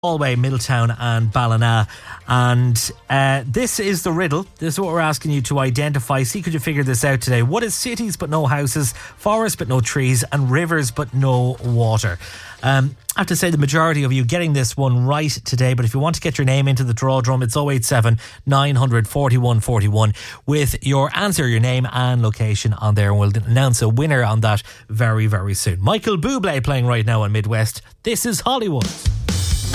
Galway, Middletown and Ballina. And this is the riddle. This is what we're asking you to identify. See, could you figure this out today? What is cities but no houses, forests but no trees, and rivers but no water? I have to say the majority of you getting this one right today, but if you want to get your name into the draw drum, it's 087 900 41 41 with your answer, your name and location on there, and we'll announce a winner on that very, very soon. Michael Bublé playing right now on Midwest. This is Hollywood.